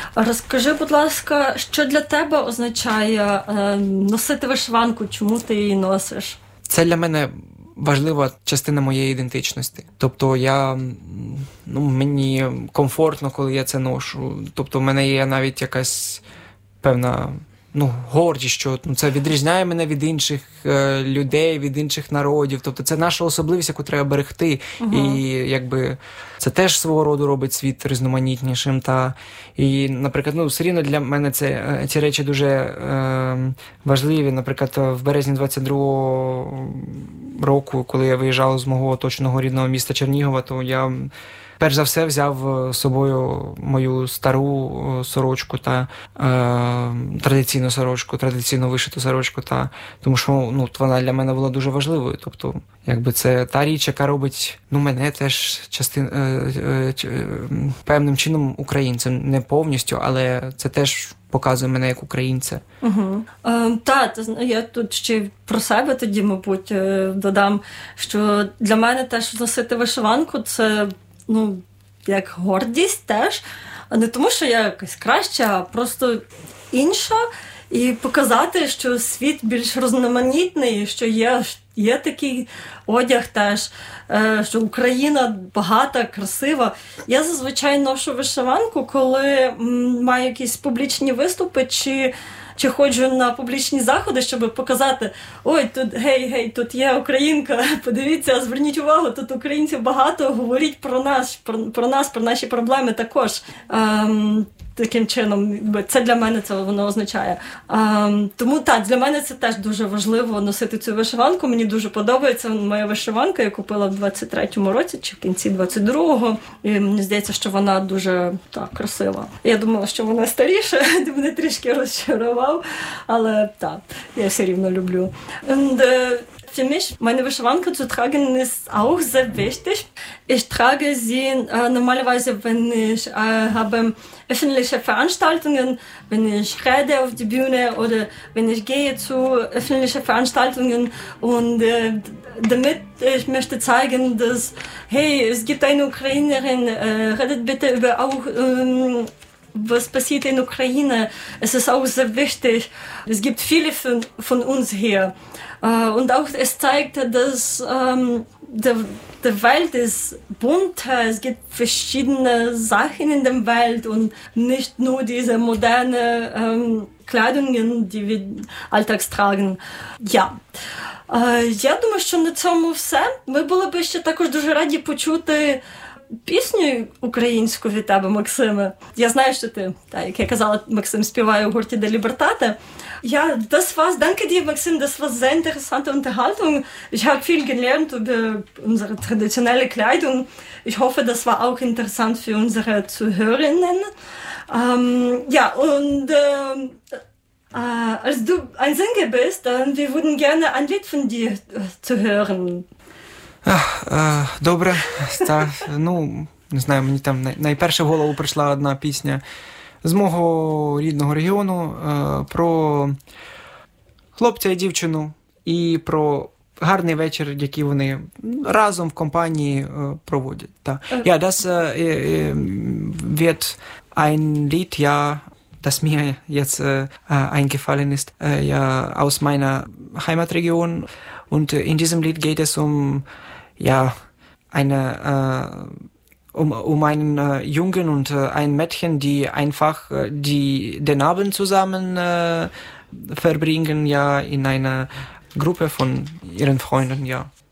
Розкажи, будь ласка, що для тебе означає носити вишиванку? Чому ти її носиш? Це для мене важлива частина моєї ідентичності. Тобто мені комфортно, коли я це ношу. Тобто в мене є навіть якась певна гордість, що це відрізняє мене від інших людей, від інших народів. Тобто це наша особливість, яку треба берегти. І якби це теж свого роду робить світ різноманітнішим. І, наприклад, все рівно для мене ці речі дуже важливі. Наприклад, в березні 22-го року, коли я виїжджав з мого оточеного рідного міста Чернігова, то я перш за все взяв з собою мою стару сорочку та традиційну сорочку, традиційно вишиту сорочку, тому що вона для мене була дуже важливою. Тобто, якби це та річ, яка робить мене теж певним чином українцем, не повністю, але це теж показує мене як українця. Я тут ще про себе тоді, мабуть, додам, що для мене теж носити вишиванку – це як гордість теж, а не тому, що я якась краща, а просто інша, і показати, що світ більш різноманітний, що є такий одяг теж, що Україна багата, красива. Я зазвичай ношу вишиванку, коли маю якісь публічні виступи, чи ходжу на публічні заходи, щоб показати, ой, тут, гей, тут є українка, подивіться, зверніть увагу, тут українців багато, говоріть про нас, про наші проблеми також. Таким чином, це для мене воно означає. Тому для мене це теж дуже важливо носити цю вишиванку. Мені дуже подобається моя вишиванка, я купила в 23-му році, чи в кінці 22-го. І мені здається, що вона дуже красива. Я думала, що вона старіша, мене трішки розчарував, але я все рівно люблю. Für mich, meine Wishwanka zu tragen, ist auch sehr wichtig. Ich trage sie normalerweise, wenn ich habe öffentliche Veranstaltungen, wenn ich rede auf die Bühne oder wenn ich gehe zu öffentlichen Veranstaltungen und damit ich möchte zeigen, dass, hey, es gibt eine Ukrainerin, redet bitte über auch was passiert in Ukraine. Es ist auch sehr wichtig. Es gibt viele von uns hier. Und auch es zeigt, dass der Welt ist bunter. Es gibt verschiedene Sachen in der Welt und nicht nur diese moderne Kleidungen, die wir alltags tragen. Ja. Я думаю, що на цьому все. Ми були б ще також дуже раді почути пісню українську від тебе, Максиме. Я знаю, що ти, як я казала, Максим співає у гурті «De Libertate». Ja, danke dir, Maxim, das war sehr interessante Unterhaltung. Ich habe viel gelernt über unsere traditionelle Kleidung. Ich hoffe, das war auch interessant für unsere Zuhörerinnen. Als du ein Sänger bist, wir würden gerne ein Lied von dir zu hören. Добре. Не знаю, мені там найперше в голову прийшла одна пісня з мого рідного регіону про хлопця і дівчину і про гарний вечір, який вони разом в компанії проводять. Ja, das wird ein Lied, das mir jetzt eingefallen ist, aus meiner Heimatregion. Und in diesem Lied geht es um einen Jungen und ein Mädchen, die einfach den Abend zusammen verbringen, in einer Gruppe von ihren Freunden,